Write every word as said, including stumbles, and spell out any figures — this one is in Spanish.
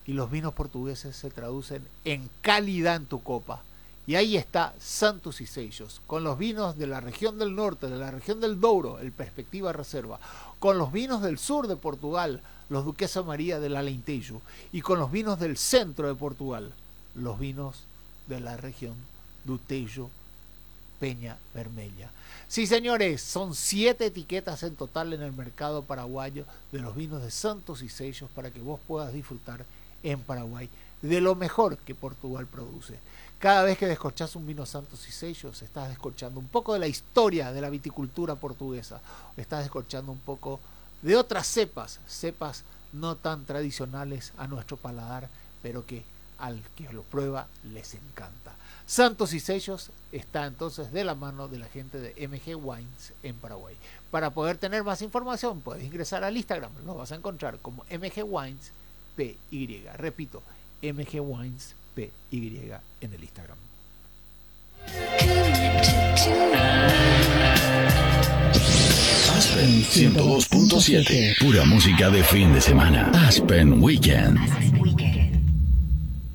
y los vinos portugueses se traducen en calidad en tu copa. Y ahí está Santos y Seixos, con los vinos de la región del norte, de la región del Douro, el Perspectiva Reserva, con los vinos del sur de Portugal, los Duquesa María del Alentejo, y con los vinos del centro de Portugal, los vinos de la región do Tejo, Peña Vermella. Sí, señores, son siete etiquetas en total en el mercado paraguayo de los vinos de Santos y Seixos para que vos puedas disfrutar en Paraguay de lo mejor que Portugal produce. Cada vez que descorchás un vino Santos y Seixos, estás descorchando un poco de la historia de la viticultura portuguesa, estás descorchando un poco de otras cepas, cepas no tan tradicionales a nuestro paladar, pero que al que lo prueba les encanta. Santos y Seixos está entonces de la mano de la gente de M G Wines en Paraguay. Para poder tener más información, puedes ingresar al Instagram, lo vas a encontrar como M G Wines P Y. Repito, M G Wines P Y en el Instagram. Aspen ciento dos punto siete, pura música de fin de semana. Aspen Weekend.